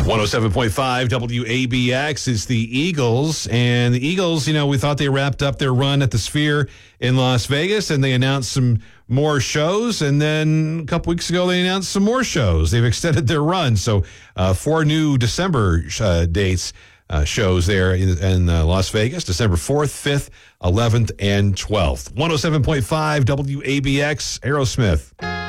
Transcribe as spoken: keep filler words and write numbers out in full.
one oh seven point five W A B X is the Eagles. And the Eagles, you know, we thought they wrapped up their run at the Sphere in Las Vegas, and they announced some more shows. And then a couple weeks ago, they announced some more shows. They've extended their run. So uh, four new December uh, dates, uh, shows there in, in uh, Las Vegas, December fourth, fifth, eleventh, and twelfth. one oh seven point five W A B X, Aerosmith.